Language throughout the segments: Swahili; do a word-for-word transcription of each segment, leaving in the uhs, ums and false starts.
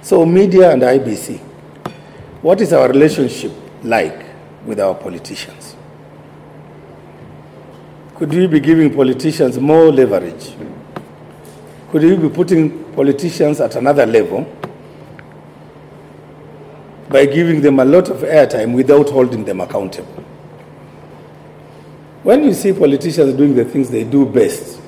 So media and I B C, what is our relationship like with our politicians? Could we be giving politicians more leverage? Could we be putting politicians at another level by giving them a lot of airtime without holding them accountable? When you see politicians doing the things they do best,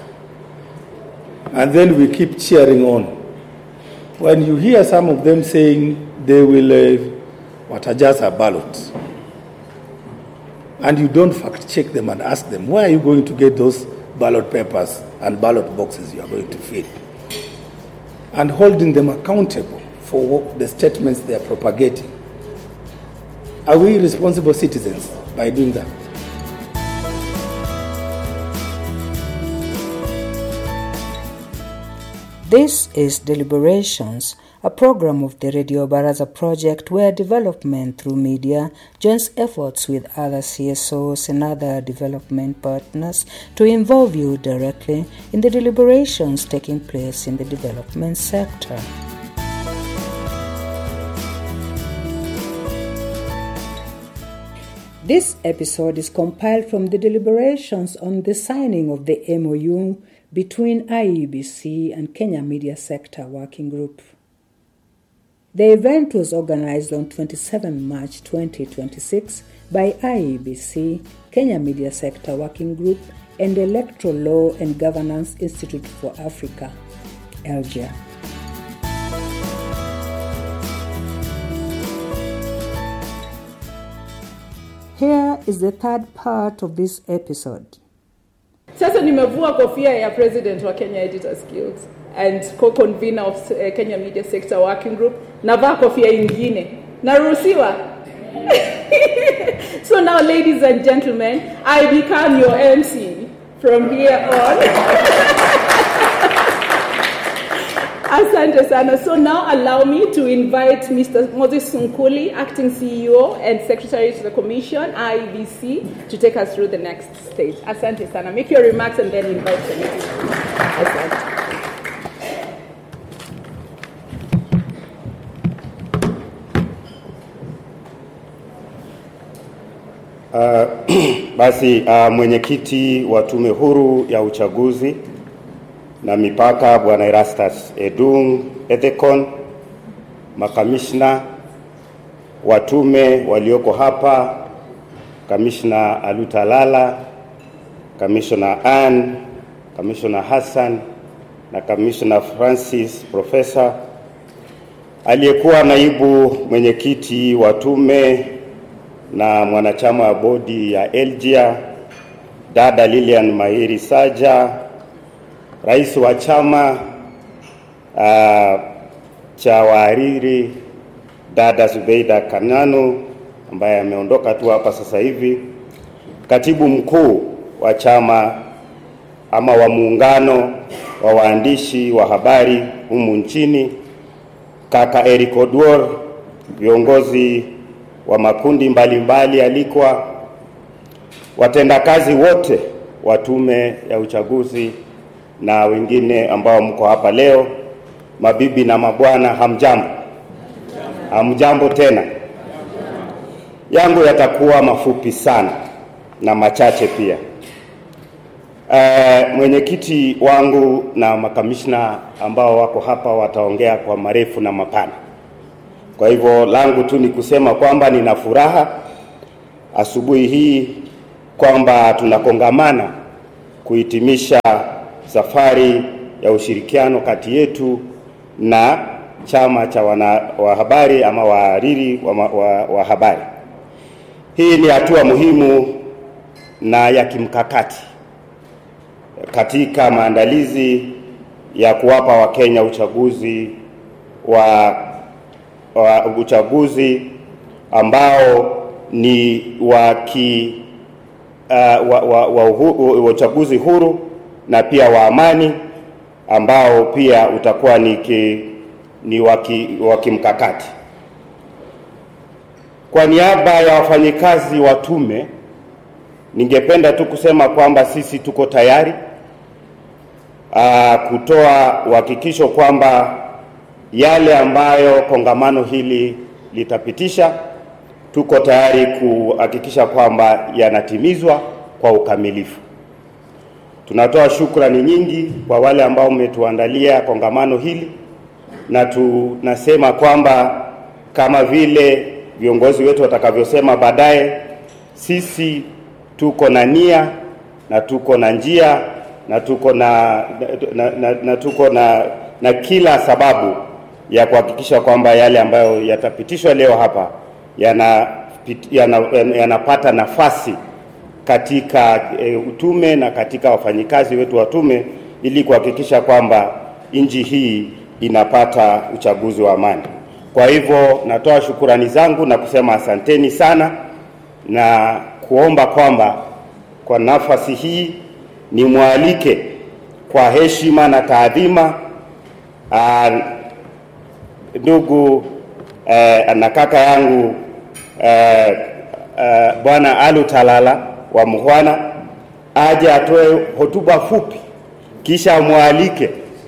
and then we keep cheering on, when you hear some of them saying they will uh, what adjust a ballot, and you don't fact check them and ask them, where are you going to get those ballot papers and ballot boxes you are going to fill? And holding them accountable for the statements they are propagating. Are we responsible citizens by doing that? This is Deliberations, a program of the Radio Baraza project where development through media joins efforts with other C S Os and other development partners to involve you directly in the deliberations taking place in the development sector. This episode is compiled from the deliberations on the signing of the M O U between I E B C and Kenya Media Sector Working Group. The event was organized on the twenty-seventh of March twenty twenty-six by I E B C, Kenya Media Sector Working Group, and the Electoral Law and Governance Institute for Africa, ELGIA. Here is the third part of this episode. Sasa nimevua kofia ya president wa Kenya Editors Guild and co-convener of uh, Kenya Media Sector Working Group. Navaa kofia ingine. Naruhusiwa? So now, ladies and gentlemen, I become your M C from here on. Asante sana. So now allow me to invite Mister Moses Sunkuli, Acting C E O and Secretary to the Commission, I E B C, to take us through the next stage. Asante sana. Make your remarks and then invite the meeting. Asante. Uh, basi uh, mwenyekiti wa Tume Huru ya Uchaguzi na Mipaka Bwana Erastus Edung Ethekon, makamishna wa tume walioko hapa, Kamishna Alutalala, Kamishna Ann, Kamishna Hassan na Kamishna Francis Professor, aliyekuwa naibu mwenyekiti wa tume na mwanachama wa bodi ya ELGIA, dada Lilian Mahiri Saja, rais wa chama uh, cha wahariri dada Zubeida Kananu ambaye ameondoka tu hapa sasa hivi, katibu mkuu wa chama ama wa muungano wa waandishi wa habari humu nchini kaka Eric Oduor, viongozi wa makundi mbalimbali alikwa, watendakazi wote wa tume ya uchaguzi na wengine ambao mko hapa leo, mabibi na mabwana, hamjambo. Hamjambo tena. Yangu yatakuwa mafupi sana na machache pia. Uh, mwenyekiti wangu na makamishna ambao wako hapa wataongea kwa marefu na mapana. Kwa hivyo langu tu ni kusema kwamba nina furaha asubuhi hii kwamba tunakongamana kuhitimisha safari ya ushirikiano kati yetu na chama cha wana wa habari ama wahariri wa, wa, wa habari. Hii ni hatua muhimu na ya kimkakati katika maandalizi ya kuwapa Wakenya uchaguzi wa, wa uchaguzi ambao ni wa ki uh, wa, wa, wa, wa uchaguzi huru na pia wa amani, ambao pia utakuwa ni ki, ni wa kimkakati. Kwa niaba ya wafanyikazi wa tume, ningependa tu kusema kwamba sisi tuko tayari uh, kutoa uhakikisho kwamba yale ambayo kongamano hili litapitisha, tuko tayari kuhakikisha kwamba yanatimizwa kwa ukamilifu. Tunatoa shukrani nyingi kwa wale ambao umetuandalia kongamano hili, na tunasema kwamba kama vile viongozi wetu watakavyosema baadaye, sisi tuko na nia na tuko na njia na tuko na na, na, na tuko na na kila sababu ya kuhakikisha kwamba yale ambayo yatapitishwa leo hapa yana yanapata yana nafasi katika e, utume na katika wafanyikazi wetu wa tume, ili kuhakikisha kwamba nchi hii inapata uchaguzi wa amani. Kwa hivyo natoa shukurani zangu na kusema asanteni sana, na kuomba kwamba kwa nafasi hii ni mwalike kwa heshima na taadhima ndugu eh, na kaka yangu eh, eh, Bwana Alu Talala wa Muhwana aje atoe hotuba fupi, kisha mwalike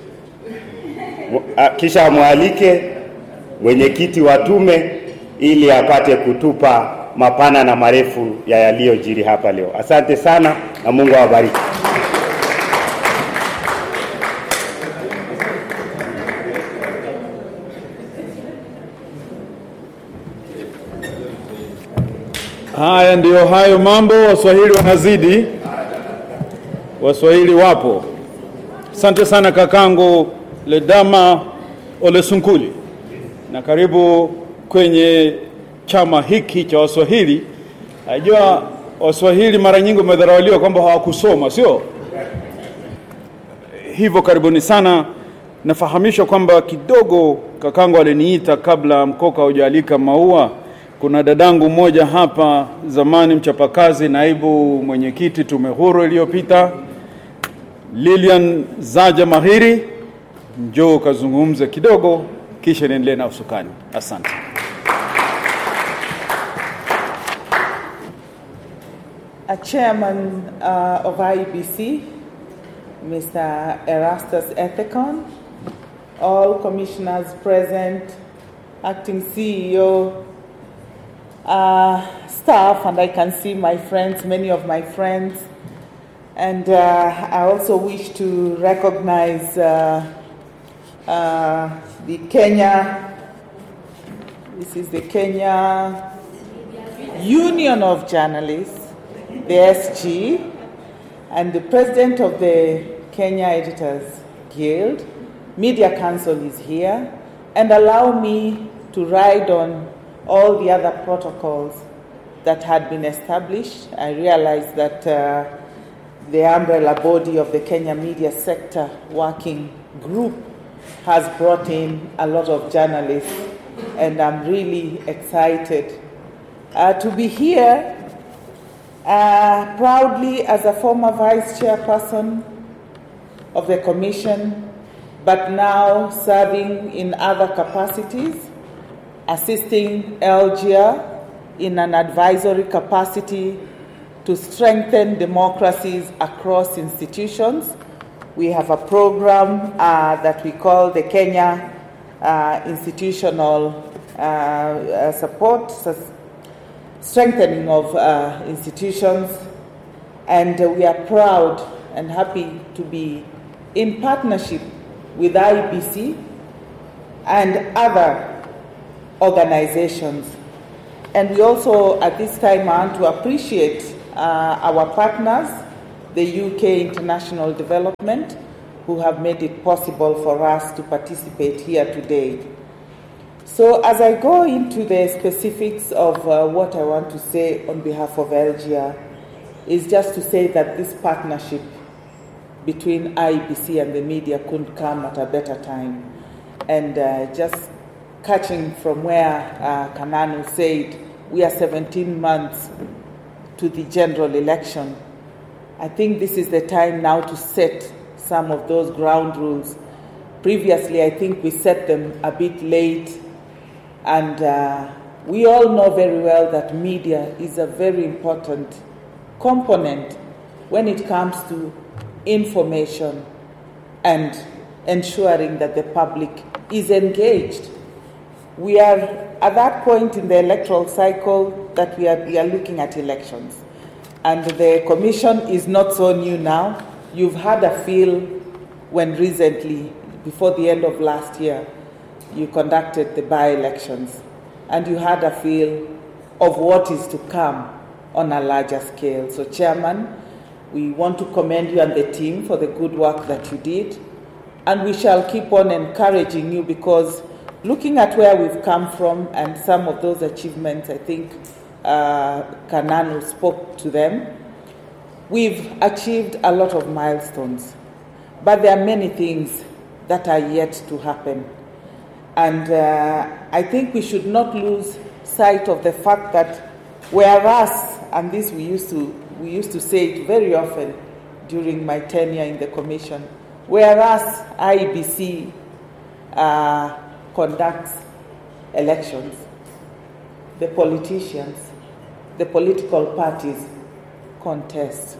kisha mwalike mwenyekiti wa tume ili apate kutupa mapana na marefu ya yaliyojiri hapa leo. Asante sana na Mungu awabariki. Haya ndio hayo mambo. Waswahili wanazidi, Waswahili wapo. Asante sana kakangu Ledama Ole Sunkuli, na karibu kwenye chama hiki cha Waswahili. Najua Waswahili mara nyingi wamedharauliwa kwamba hawakusoma, sio hivyo? Karibuni sana. Nafahamishwa kwamba kidogo kakangu aliniita kabla mkoka hujalika maua. Kuna dadangu mmoja hapa zamani, mchapakazi, naibu mwenyekiti tume huru iliyopita, Lilian Zaja Mahiri, njoo kazungumze kidogo kisha niendelee na usukani. Asante. A chairman uh, of I E B C, Mister Erastus Ethekon, all commissioners present, acting C E O, uh, staff, and I can see my friends, many of my friends. And uh, I also wish to recognize uh, uh, the Kenya, this is the Kenya Union of Journalists, the S G, and the president of the Kenya Editors Guild. Media Council is here, and allow me to ride on all the other protocols that had been established. I realized that uh, the umbrella body of the Kenya Media Sector Working Group has brought in a lot of journalists, and I'm really excited uh, to be here uh, proudly as a former vice chairperson of the commission, but now serving in other capacities, assisting L G A in an advisory capacity to strengthen democracies across institutions. We have a program uh, that we call the Kenya uh, Institutional uh, uh, Support, Strengthening of uh, Institutions, and uh, we are proud and happy to be in partnership with I E B C and other organizations. And we also, at this time, want to appreciate uh, our partners, the U K International Development, who have made it possible for us to participate here today. So as I go into the specifics of uh, what I want to say on behalf of L G A, is just to say that this partnership between I E B C and the media couldn't come at a better time. And uh, just catching from where uh, Kananu said, we are seventeen months to the general election. I think this is the time now to set some of those ground rules. Previously, I think we set them a bit late, and uh, we all know very well that media is a very important component when it comes to information and ensuring that the public is engaged. We are at that point in the electoral cycle that we are, we are looking at elections. And the commission is not so new now. You've had a feel when recently, before the end of last year, you conducted the by-elections, and you had a feel of what is to come on a larger scale. So, Chairman, we want to commend you and the team for the good work that you did, and we shall keep on encouraging you, because looking at where we've come from and some of those achievements, I think uh, Kananu spoke to them, we've achieved a lot of milestones, but there are many things that are yet to happen. And uh, I think we should not lose sight of the fact that whereas, and this we used to we used to say it very often during my tenure in the commission, whereas I E B C uh, conducts elections, the politicians, the political parties contest.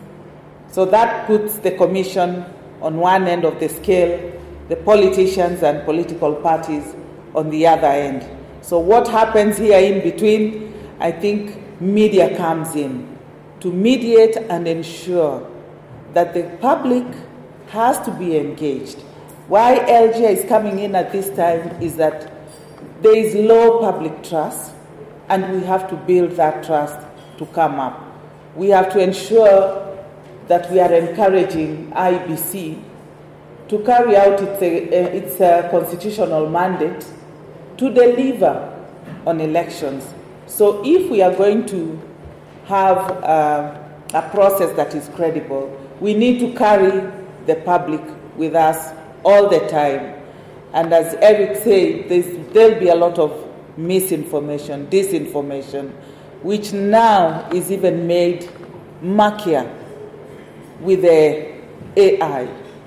So that puts the commission on one end of the scale, the politicians and political parties on the other end. So what happens here in between, I think media comes in to mediate and ensure that the public has to be engaged. Why L G is coming in at this time is that there is low public trust, and we have to build that trust to come up. We have to ensure that we are encouraging I E B C to carry out its, uh, its uh, constitutional mandate to deliver on elections. So if we are going to have uh, a process that is credible, we need to carry the public with us all the time. And as Eric said, there'll be a lot of misinformation, disinformation, which now is even made murkier with the A I.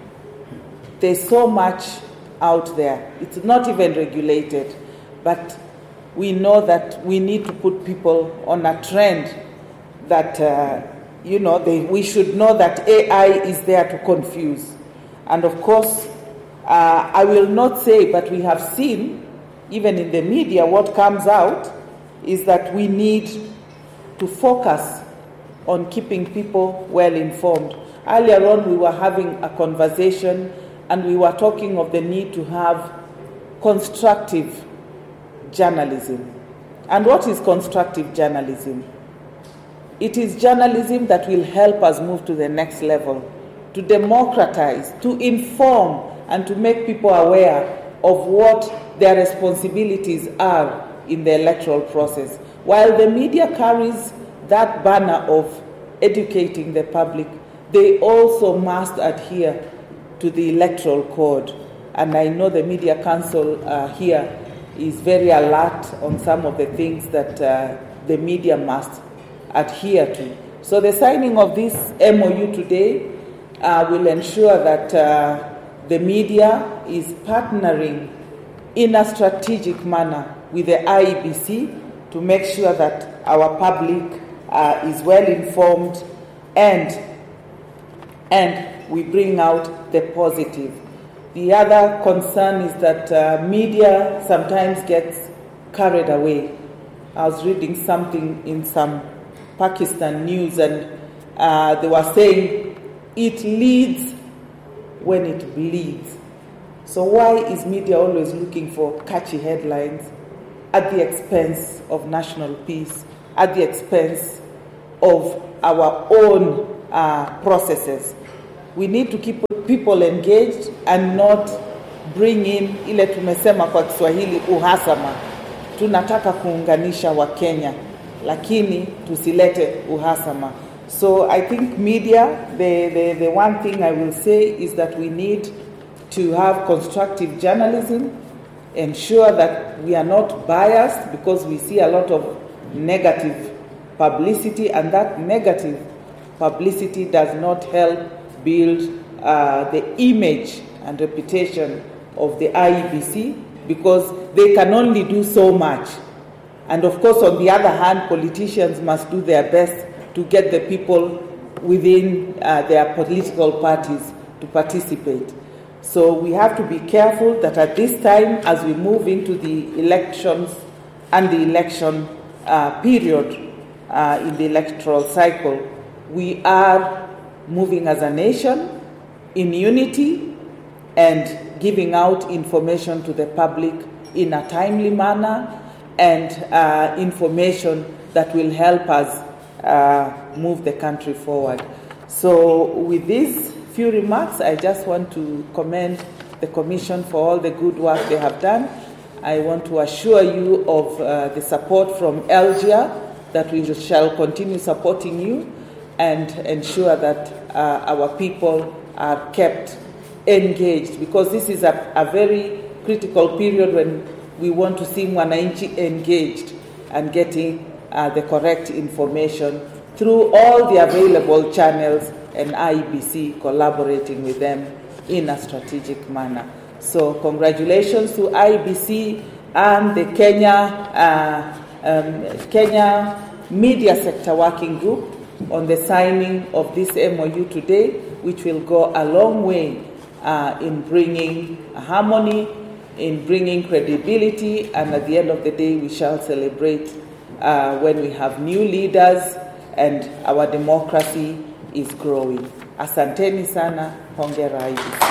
There's so much out there. It's not even regulated, but we know that we need to put people on a trend that, uh, you know, they, we should know that A I is there to confuse. And of course, uh, I will not say, but we have seen, even in the media, what comes out is that we need to focus on keeping people well informed. Earlier on, we were having a conversation and we were talking of the need to have constructive journalism. And what is constructive journalism? It is journalism that will help us move to the next level, to democratize, to inform, and to make people aware of what their responsibilities are in the electoral process. While the media carries that banner of educating the public, they also must adhere to the electoral code. And I know the Media Council uh, here is very alert on some of the things that uh, the media must adhere to. So the signing of this M O U today uh, will ensure that uh, the media is partnering in a strategic manner with the I E B C to make sure that our public uh, is well informed and, and we bring out the positive. The other concern is that uh, media sometimes gets carried away. I was reading something in some Pakistan news, and uh, they were saying it leads when it bleeds. So why is media always looking for catchy headlines at the expense of national peace, at the expense of our own uh, processes? We need to keep people engaged and not bring in ile tumesema kwa Kiswahili uhasama. Tunataka kuunganisha wa Kenya, lakini tusilete uhasama. So I think media, the, the, the one thing I will say is that we need to have constructive journalism, ensure that we are not biased, because we see a lot of negative publicity, and that negative publicity does not help build uh, the image and reputation of the I E B C, because they can only do so much. And of course, on the other hand, politicians must do their best to get the people within uh, their political parties to participate. So we have to be careful that at this time, as we move into the elections and the election uh, period uh, in the electoral cycle, we are moving as a nation in unity and giving out information to the public in a timely manner and uh, information that will help us uh, move the country forward. So with these few remarks, I just want to commend the Commission for all the good work they have done. I want to assure you of uh, the support from L G A, that we shall continue supporting you and ensure that uh, our people are kept engaged, because this is a, a very critical period when we want to see Mwananchi engaged and getting uh, the correct information through all the available channels, and I E B C collaborating with them in a strategic manner. So congratulations to I E B C and the Kenya, uh, um, Kenya Media Sector Working Group on the signing of this M O U today, which will go a long way uh, in bringing harmony, in bringing credibility, and at the end of the day, we shall celebrate uh, when we have new leaders and our democracy is growing. Asanteni sana, hongera I E B C.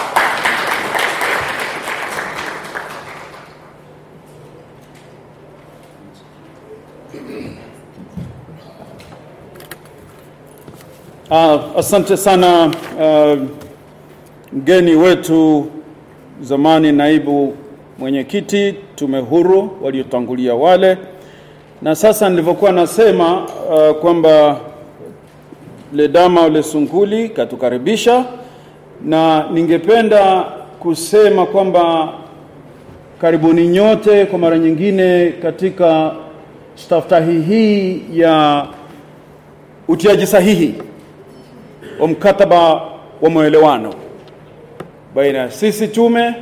Uh, asante sana uh, mgeni wetu zamani naibu mwenyekiti tume huru waliotangulia wale, na sasa nilivyokuwa nasema uh, kwamba Ledama Ole Sunkuli katukaribisha, na ningependa kusema kwamba karibuni nyote kwa mara nyingine katika staftahi hii ya utiaji sahihi wa mkataba wa maelewano baina sisi tume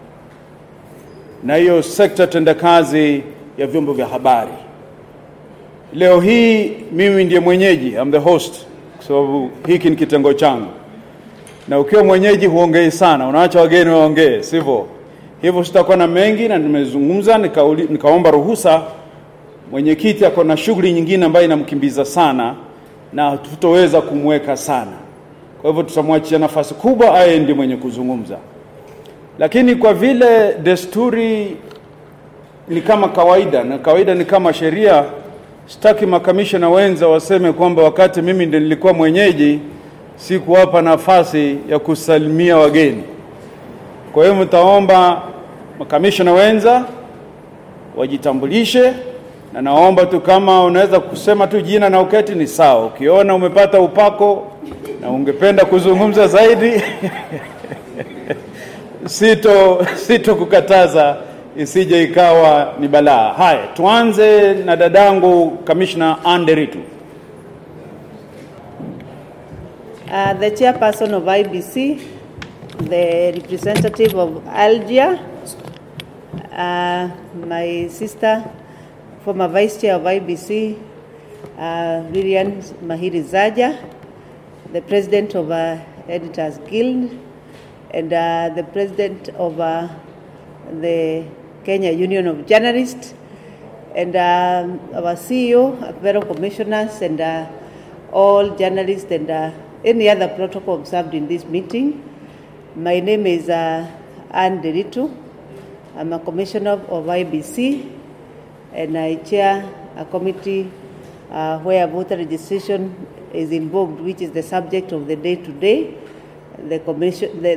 na hiyo sekta tendakazi ya vyombo vya habari. Leo hii mimi ndiye mwenyeji, I'm the host, so hiki ni kitengo changu. Na ukiwa mwenyeji huongei sana, unaacha wageni waongee, sivyo? Hivyo sitakuwa na mengi, na nimezungumza nikauli, nikaomba ruhusa. Mwenyekiti ako na shughuli nyingine ambayo inamkimbiza sana na tutoweza kumweka sana. Kwa hivyo tutamwachia nafasi kubwa aye ndiye mwenye kuzungumza. Lakini kwa vile desturi ni kama kawaida na kawaida ni kama sheria, sitaki makamishna wenza waseme kwamba wakati mimi ndiye nilikuwa mwenyeji sikuwapa nafasi ya kusalimia wageni. Kwa hiyo mtaomba makamishna wenza wajitambulishe, na naomba tu kama unaweza kusema tu jina na uketi ni sawa. Ukiona umepata upako na ungependa kuzungumza zaidi sito sito kukataza isije ikawa ni balaa. Haya, tuanze na dadangu Commissioner Anderitu. Uh, the chairperson of I B C, the representative of Algia, uh, my sister, former vice chair of I B C, uh, Vivian Mahiri Zaja, the president of uh, Editors Guild, and uh, the president of uh, the Kenya Union of Journalists, and uh, our C E O, fellow commissioners, and uh, all journalists, and uh, any other protocol observed in this meeting. My name is uh, Anne Deritu. I'm a commissioner of I B C, and I chair a committee uh, where voter registration is involved, which is the subject of the day today. The commission, the